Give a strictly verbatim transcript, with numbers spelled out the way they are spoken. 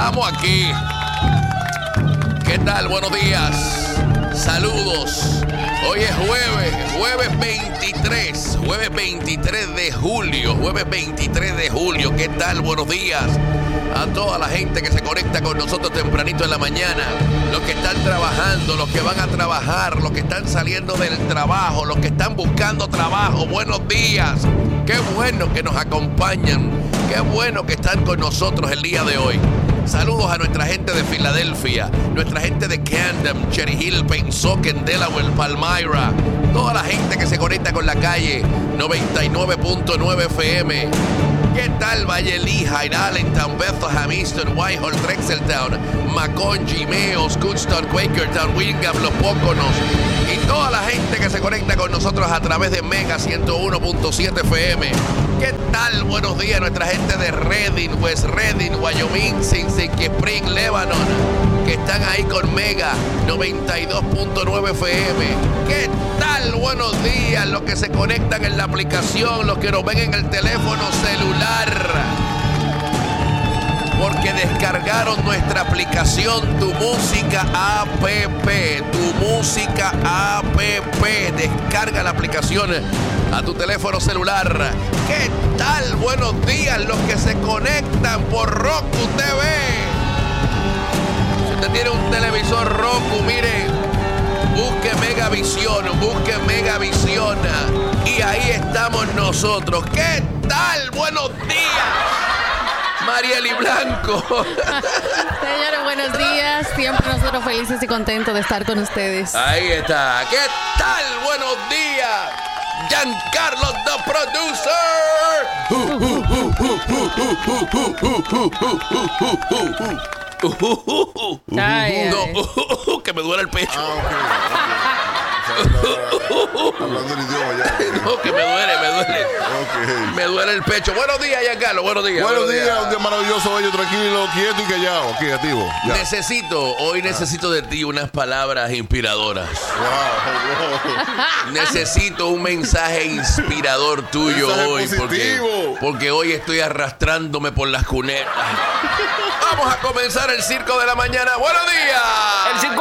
estamos aquí. ¿Qué tal? Buenos días. Saludos. Hoy es jueves, jueves veintitrés, jueves veintitrés de julio, jueves veintitrés de julio. ¿Qué tal? Buenos días a toda la gente que se conecta con nosotros tempranito en la mañana, los que están trabajando, los que van a trabajar, los que están saliendo del trabajo, los que están buscando trabajo. Buenos días. Qué bueno que nos acompañan, qué bueno que están con nosotros el día de hoy. Saludos a nuestra gente de Filadelfia, nuestra gente de Camden, Cherry Hill, Pensoken, Delaware, Palmyra, toda la gente que se conecta con la calle noventa y nueve punto nueve F M. ¿Qué tal Valle Lehigh, Allentown, Bethlehem, Easton, Whitehall, Drexeltown, Macon, Jimeos, Goodstown, Quakertown, Wingham, Los Póconos y toda la gente que se conecta con nosotros a través de Mega ciento uno punto siete F M? ¿Qué tal? Buenos días, nuestra gente de Redding, West Redding, Wyoming, Sinsky Spring, Lebanon, que están ahí con Mega noventa y dos punto nueve F M. ¿Qué tal? Buenos días, los que se conectan en la aplicación, los que nos ven en el teléfono celular, porque descargaron nuestra aplicación Tu Música App, Tu Música App. Descarga la aplicación a tu teléfono celular. ¿Qué tal? Buenos días, los que se conectan por Roku T V. Si usted tiene un televisor Roku, mire, busque Megavisión, busque Megavisión, y ahí estamos nosotros. ¿Qué tal? Buenos días, Marieli Blanco. Señores, buenos días. Siempre nosotros felices y contentos de estar con ustedes. Ahí está. ¿Qué tal? Buenos días, Giancarlo, the producer. Ay, No, ay. que me duele el pecho. Ah, okay, okay. Hablando el idioma ya. No, que me duele, me duele. Okay. Me duele el pecho. Buenos días, Giancarlo. Buenos días. Buenos días, un día maravilloso, bello, tranquilo, quieto y callado. Aquí, activo. Ya. Necesito, hoy necesito de ti unas palabras inspiradoras. Wow, wow. Necesito un mensaje inspirador tuyo Mensaje hoy. Porque, positivo. porque hoy estoy arrastrándome por las cunetas. Vamos a comenzar el circo de la mañana. ¡Buenos días! El circo